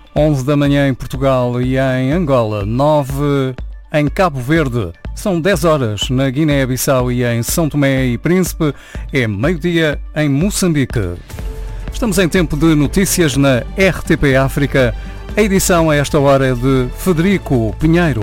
11 da manhã em Portugal e em Angola, 9 em Cabo Verde. São 10 horas na Guiné-Bissau e em São Tomé e Príncipe. É meio-dia em Moçambique. Estamos em tempo de notícias na RTP África. A edição a esta hora é de Federico Pinheiro.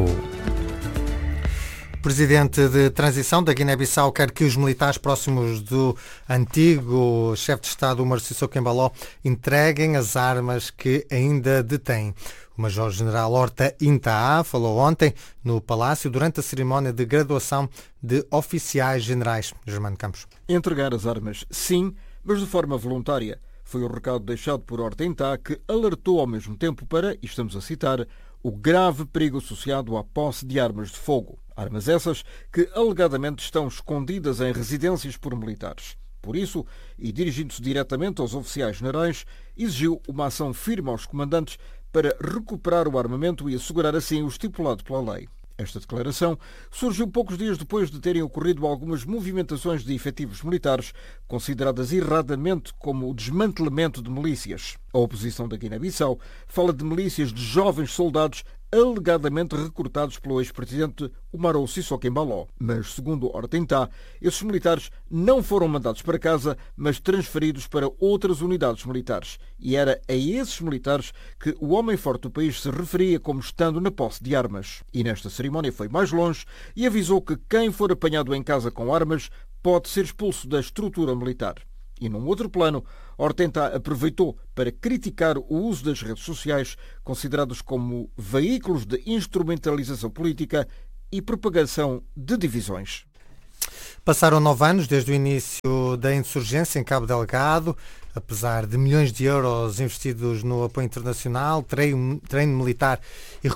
O presidente de transição da Guiné-Bissau quer que os militares próximos do antigo chefe de Estado, Umaro Sissoko Embaló, entreguem as armas que ainda detêm. O Major-General Horta Intaa falou ontem no Palácio durante a cerimónia de graduação de oficiais generais. Germano Campos. Entregar as armas, sim, mas de forma voluntária. Foi o recado deixado por Horta Intaa, que alertou ao mesmo tempo para, e estamos a citar, o grave perigo associado à posse de armas de fogo. Armas essas que alegadamente estão escondidas em residências por militares. Por isso, e dirigindo-se diretamente aos oficiais generais, exigiu uma ação firme aos comandantes para recuperar o armamento e assegurar assim o estipulado pela lei. Esta declaração surgiu poucos dias depois de terem ocorrido algumas movimentações de efetivos militares, consideradas erradamente como o desmantelamento de milícias. A oposição da Guiné-Bissau fala de milícias de jovens soldados alegadamente recrutados pelo ex-presidente Umaro Sissoko Embaló. Mas, segundo Horta Intaa, esses militares não foram mandados para casa, mas transferidos para outras unidades militares. E era a esses militares que o homem forte do país se referia como estando na posse de armas. E nesta cerimónia foi mais longe e avisou que quem for apanhado em casa com armas pode ser expulso da estrutura militar. E num outro plano, Horta Intaa aproveitou para criticar o uso das redes sociais, considerados como veículos de instrumentalização política e propagação de divisões. Passaram 9 anos desde o início da insurgência em Cabo Delgado. Apesar de milhões de euros investidos no apoio internacional, treino militar e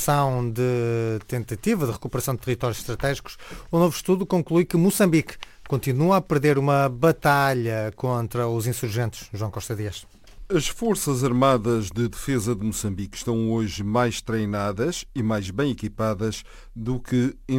tentativa de recuperação de territórios estratégicos, o novo estudo conclui que Moçambique continua a perder uma batalha contra os insurgentes. João Costa Dias. As Forças Armadas de Defesa de Moçambique estão hoje mais treinadas e mais bem equipadas do que em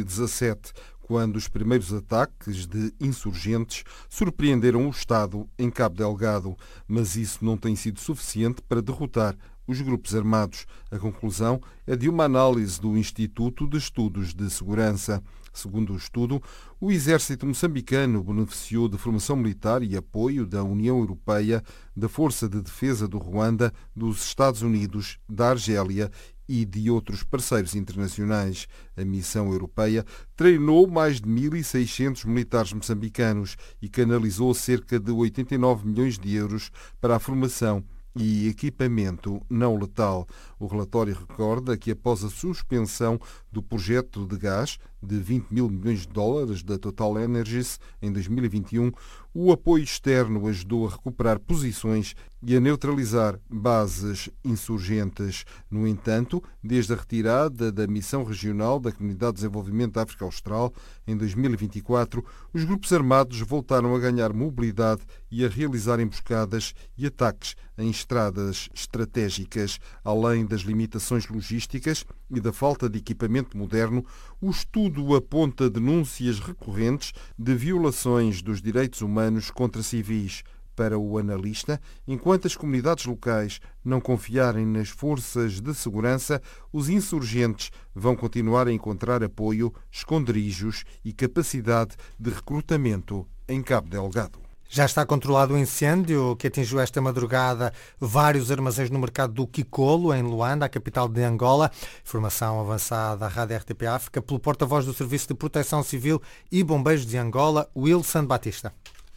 2017, quando os primeiros ataques de insurgentes surpreenderam o Estado em Cabo Delgado, mas isso não tem sido suficiente para derrotar os grupos armados. A conclusão é de uma análise do Instituto de Estudos de Segurança. Segundo o estudo, o exército moçambicano beneficiou de formação militar e apoio da União Europeia, da Força de Defesa do Ruanda, dos Estados Unidos, da Argélia e de outros parceiros internacionais. A missão europeia treinou mais de 1.600 militares moçambicanos e canalizou cerca de 89 milhões de euros para a formação e equipamento não letal. O relatório recorda que após a suspensão do projeto de gás de 20 mil milhões de dólares da Total Energies em 2021, o apoio externo ajudou a recuperar posições e a neutralizar bases insurgentes. No entanto, desde a retirada da Missão Regional da Comunidade de Desenvolvimento da África Austral em 2024, os grupos armados voltaram a ganhar mobilidade e a realizar emboscadas e ataques em estradas estratégicas. Além das limitações logísticas e da falta de equipamento moderno, o estudo aponta denúncias recorrentes de violações dos direitos humanos contra civis. Para o analista, enquanto as comunidades locais não confiarem nas forças de segurança, os insurgentes vão continuar a encontrar apoio, esconderijos e capacidade de recrutamento em Cabo Delgado. Já está controlado o incêndio que atingiu esta madrugada vários armazéns no mercado do Kikolo, em Luanda, a capital de Angola. Informação avançada à Rádio RTP África pelo porta-voz do Serviço de Proteção Civil e Bombeiros de Angola, Wilson Batista.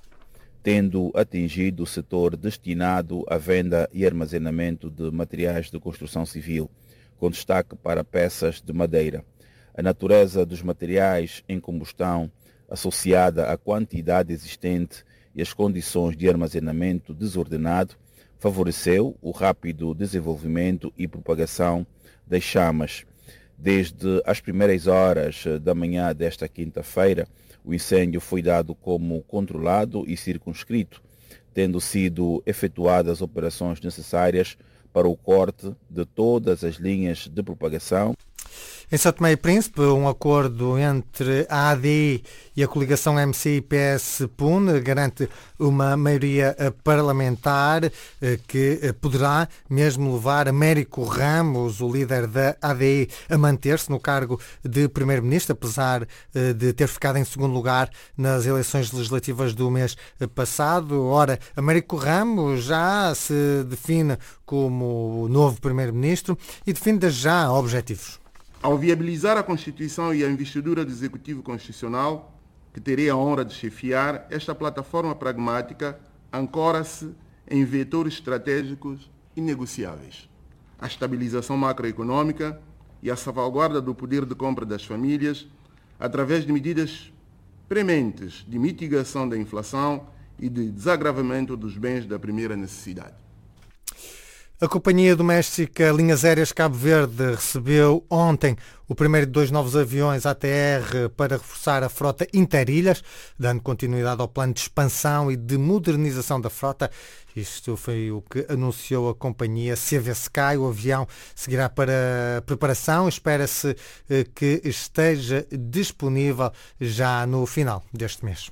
Tendo atingido o setor destinado à venda e armazenamento de materiais de construção civil, com destaque para peças de madeira. A natureza dos materiais em combustão, associada à quantidade existente e as condições de armazenamento desordenado, favoreceu o rápido desenvolvimento e propagação das chamas. Desde as primeiras horas da manhã desta quinta-feira, o incêndio foi dado como controlado e circunscrito, tendo sido efetuadas operações necessárias para o corte de todas as linhas de propagação. Em São Tomé e Príncipe, um acordo entre a ADI e a coligação MC-PS-PUN garante uma maioria parlamentar que poderá mesmo levar Américo Ramos, o líder da ADI, a manter-se no cargo de primeiro-ministro, apesar de ter ficado em segundo lugar nas eleições legislativas do mês passado. Ora, Américo Ramos já se define como o novo primeiro-ministro e define desde já objetivos. Ao viabilizar a Constituição e a investidura do Executivo Constitucional, que terei a honra de chefiar, esta plataforma pragmática ancora-se em vetores estratégicos inegociáveis. A estabilização macroeconômica e a salvaguarda do poder de compra das famílias, através de medidas prementes de mitigação da inflação e de desagravamento dos bens da primeira necessidade. A Companhia Doméstica Linhas Aéreas Cabo Verde recebeu ontem o primeiro de 2 novos aviões ATR para reforçar a frota interilhas, dando continuidade ao plano de expansão e de modernização da frota. Isto foi o que anunciou a companhia CV Sky. O avião seguirá para preparação. Espera-se que esteja disponível já no final deste mês.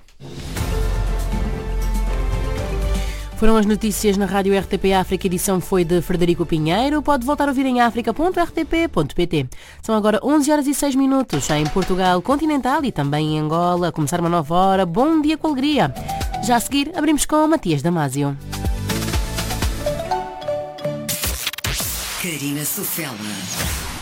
Foram as notícias na Rádio RTP África. A edição foi de Frederico Pinheiro. Pode voltar a ouvir em africa.rtp.pt. São agora 11h06 em Portugal continental e também em Angola. A começar uma nova hora. Bom dia com alegria. Já a seguir, abrimos com Matias Damasio. Karina Sofela.